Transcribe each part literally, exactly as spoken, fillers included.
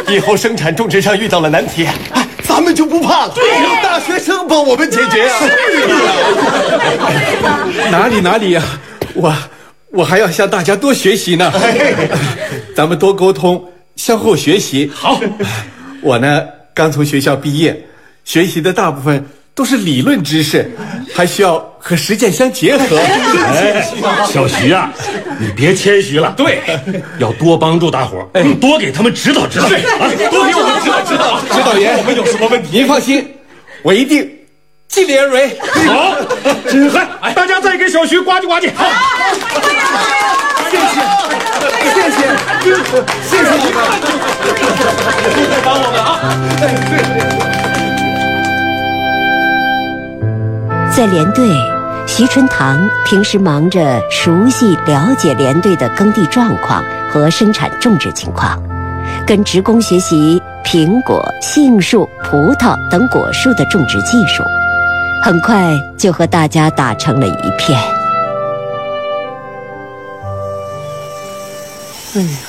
以后生产种植上遇到了难题，哎，咱们就不怕了，有大学生帮我们解决啊！ 哪里哪里呀、啊，我我还要向大家多学习呢。咱们多沟通，相互学习。 好， 我呢刚从学校毕业，学习的大部分都是理论知识，还需要和实践相结合。 哎，小徐啊，你别谦虚了，对，要多帮助大伙儿，哎，多给他们指导指导，啊，多给我们指导指导。 指导员， 我们有什么问题？ 您放心，我一定尽力而为。 好，真嗨，大家再给小徐呱唧呱唧。好， 谢谢，谢谢，谢谢你们，多多帮我们啊！ 在连队，徐春堂平时忙着熟悉了解连队的耕地状况和生产种植情况，跟职工学习苹果、杏树、葡萄等果树的种植技术，很快就和大家打成了一片。 哎呀，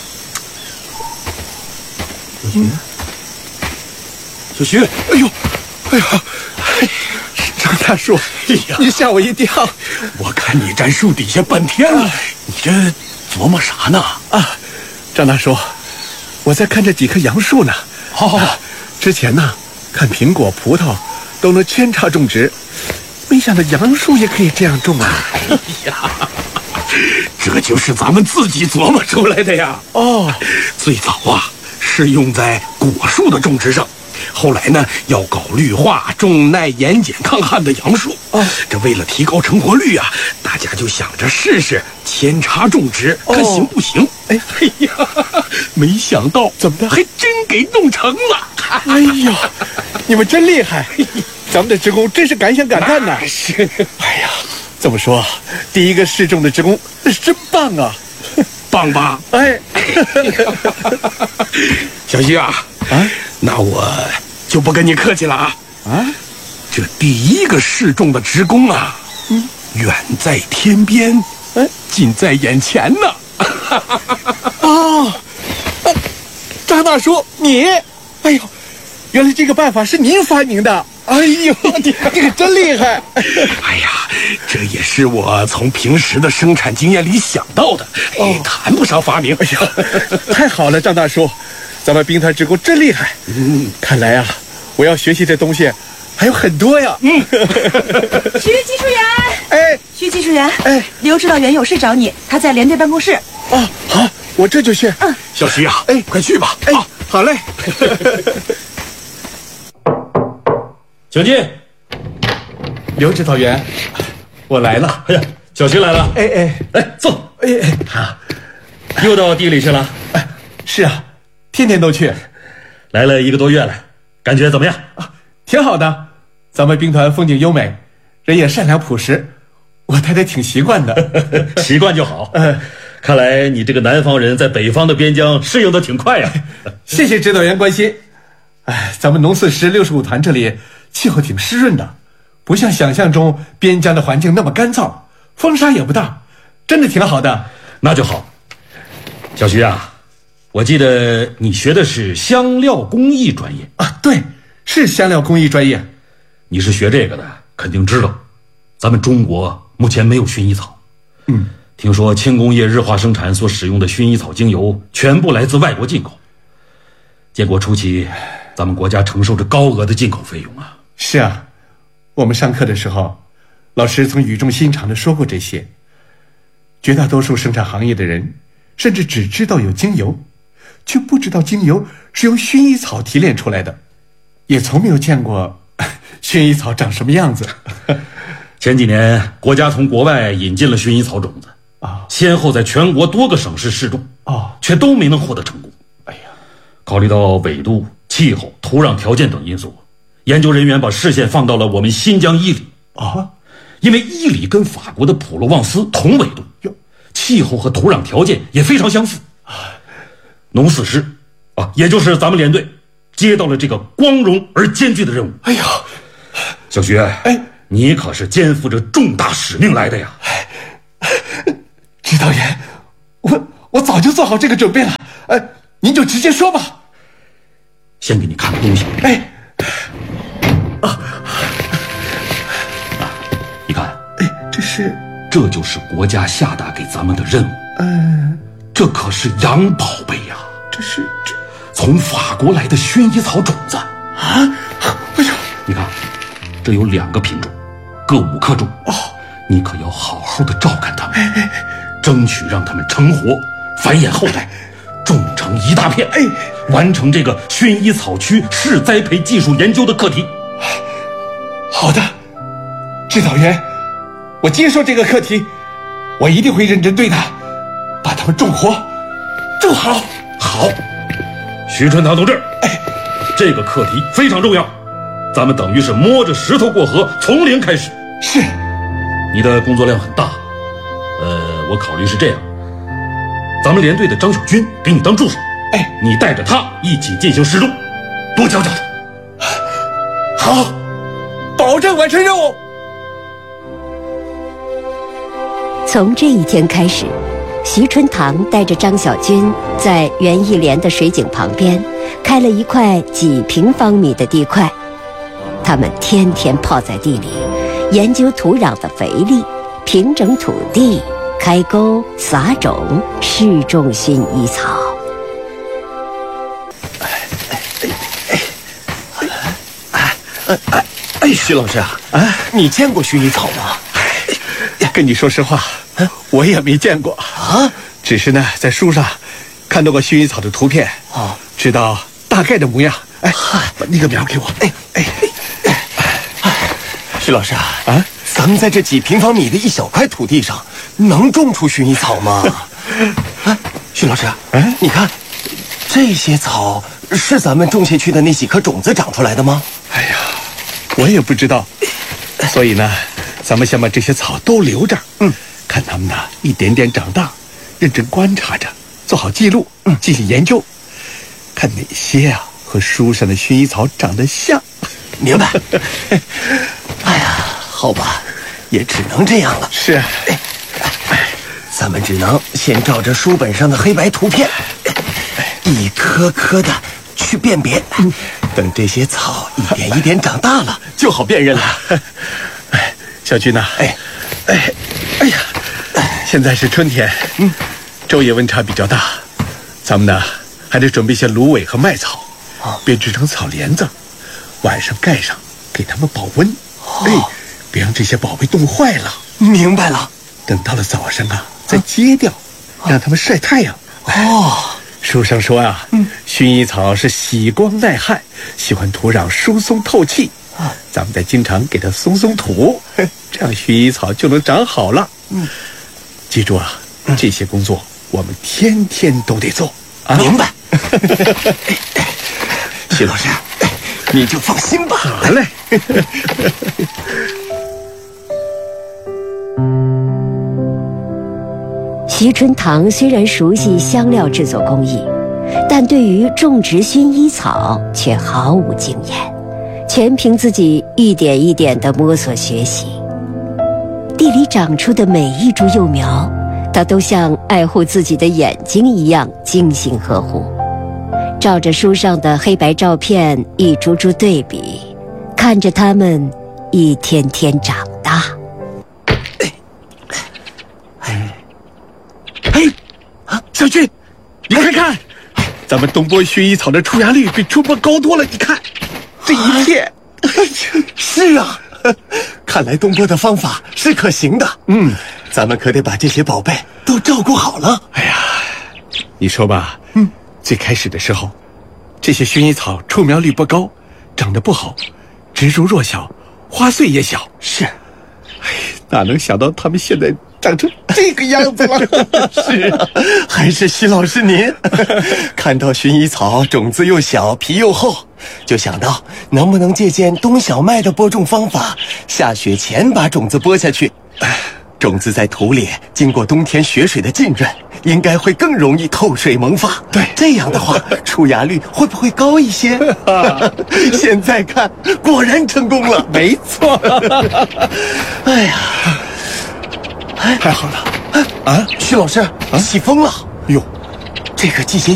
小徐，小徐，哎呦，哎呀，张大叔，哎呀，你吓我一跳！ 我看你站树底下半天了，你这琢磨啥呢？ 啊，张大叔，我在看这几棵杨树呢。 哦， 之前呢，看苹果、葡萄都能扦插种植，没想到杨树也可以这样种啊！ 哎呀，这就是咱们自己琢磨出来的呀。 哦， 最早啊是用在果树的种植上。后来呢，要搞绿化，种耐盐碱抗旱的杨树。 哦， 这为了提高成活率啊，大家就想着试试扦插种植，看行不行。 哎， 哎呀，没想到怎么的， 还真给弄成了。 哎呀，你们真厉害！咱们的职工真是敢想敢干呐。 是， 哎呀，这么说，第一个试种的职工那是真棒啊！ 棒吧？ 哎， 小徐啊，啊，那我就不跟你客气了啊！ 啊， 这第一个试种的职工啊，嗯，远在天边， 哎， 近在眼前呢。 哦，啊，张大叔，你，哎呦，原来这个办法是您发明的。哎呦，你这个真厉害！ 哎呀，这也是我从平时的生产经验里想到的，哎，谈不上发明。 哎呀，太好了，张大叔，咱们兵团职工真厉害。嗯，看来啊，我要学习的东西还有很多呀。嗯， 徐技术员， 哎， 徐技术员， 哎， 刘指导员有事找你，他在连队办公室。 哦，好，我这就去。 嗯， 小徐啊， 哎， 快去吧。 哎，好嘞。 请进， 刘指导员，我来了。 哎呀，小徐来了。 哎哎， 来坐。 哎哎，好， 又到地里去了？ 哎，是啊，天天都去， 来了一个多月了，感觉怎么样？ 啊，挺好的。咱们兵团风景优美，人也善良朴实，我太太挺习惯的。 习惯就好。 嗯， 看来你这个南方人在北方的边疆适应的挺快呀。 谢谢指导员关心。哎，咱们农四师六十五团这里气候挺湿润的，不像想象中边疆的环境那么干燥，风沙也不大，真的挺好的。 那就好。小徐啊，我记得你学的是香料工艺专业啊？对，是香料工艺专业。 你是学这个的，肯定知道咱们中国目前没有薰衣草。 嗯， 听说轻工业日化生产所使用的薰衣草精油全部来自外国进口，建国初期咱们国家承受着高额的进口费用啊。 是啊，我们上课的时候，老师曾语重心长地说过这些。绝大多数生产行业的人，甚至只知道有精油，却不知道精油是用薰衣草提炼出来的，也从没有见过薰衣草长什么样子。 前几年，国家从国外引进了薰衣草种子啊， 先后在全国多个省市试种， 哦， 却都没能获得成功。 哎呀， 考虑到纬度、气候、土壤条件等因素，研究人员把视线放到了我们新疆伊犁啊， 因为伊犁跟法国的普罗旺斯同纬度，气候和土壤条件也非常相似。农四师啊，也就是咱们连队接到了这个光荣而艰巨的任务。 哎呀， 小徐， 哎， 你可是肩负着重大使命来的呀！ 指导员，我我早就做好这个准备了，呃，您就直接说吧。 先给你看个东西。 哎， 啊，你看， 哎，这是， 这就是国家下达给咱们的任务。 嗯， 这可是洋宝贝呀！ 这是这从法国来的薰衣草种子啊！哎呦， 你看，这有两个品种，各五克重。 哦， 你可要好好的照看它们，哎哎，争取让它们成活，繁衍后代，种成一大片，哎，完成这个薰衣草区市栽培技术研究的课题。 好的，指导员，我接受这个课题，我一定会认真对待，把它们种活，种好。 好，徐春堂同志，哎，这个课题非常重要，咱们等于是摸着石头过河，从零开始。 是， 你的工作量很大，呃，我考虑是这样，咱们连队的张小军给你当助手， 哎， 你带着他一起进行施种，多教教他。 好，保证完成任务。 从这一天开始，徐春堂带着张小军在园艺连的水井旁边开了一块几平方米的地块，他们天天泡在地里，研究土壤的肥力，平整土地，开沟撒种，试种薰衣草。 哎，徐老师啊，啊，你见过薰衣草吗？ 跟你说实话，我也没见过啊， 只是呢，在书上看到过薰衣草的图片， 哦， 知道大概的模样。哎，把那个苗给我。哎哎哎，徐老师啊， 啊， 咱们在这几平方米的一小块土地上，能种出薰衣草吗？哎，徐老师， 哎， 你看，这些草是咱们种下去的那几颗种子长出来的吗？ 哎呀，我也不知道，所以呢，咱们先把这些草都留着，嗯，看它们呢一点点长大，认真观察着，做好记录，嗯，进行研究，看哪些啊和书上的薰衣草长得像。 明白。哎呀，好吧，也只能这样了。 是， 哎，咱们只能先照着书本上的黑白图片，一颗颗的去辨别，等这些草一点一点长大了，就好辨认了。 哎，小军呐， 哎， 哎，哎呀，现在是春天，嗯，昼夜温差比较大，咱们呢还得准备些芦苇和麦草， 哦， 编织成草帘子，晚上盖上，给它们保温。 哦， 哎，别让这些宝贝冻坏了。 明白了。 等到了早上啊，再揭掉，啊，让它们晒太阳。 哦， 书上说啊，嗯，薰衣草是喜光耐旱，喜欢土壤疏松透气。啊，咱们得经常给它松松土，这样薰衣草就能长好了。嗯，记住啊，嗯，这些工作我们天天都得做。啊， 明白。徐老师，你就放心吧。 好嘞。 徐春堂虽然熟悉香料制作工艺，但对于种植薰衣草却毫无经验，全凭自己一点一点地摸索学习。地里长出的每一株幼苗，他都像爱护自己的眼睛一样精心呵护，照着书上的黑白照片一株株对比，看着它们一天天长大。 哎，啊，小军，你快看，咱们东坡薰衣草的出芽率比出坡高多了。你看，这一片， 是啊，看来东坡的方法是可行的。嗯，咱们可得把这些宝贝都照顾好了。 哎呀，你说吧，嗯，最开始的时候，这些薰衣草出苗率不高，长得不好，植株弱小，花穗也小。 是， 哎，哪能想到他们现在长成这个样子了？ 是啊，还是徐老师您看到薰衣草种子又小，皮又厚，就想到能不能借鉴冬小麦的播种方法，下雪前把种子播下去，种子在土里经过冬天雪水的浸润，应该会更容易透水萌发。 对， 这样的话出芽率会不会高一些？现在看果然成功了。 没错。 哎呀， 太好了！ 啊，徐老师，起风了。 哟， 这个季节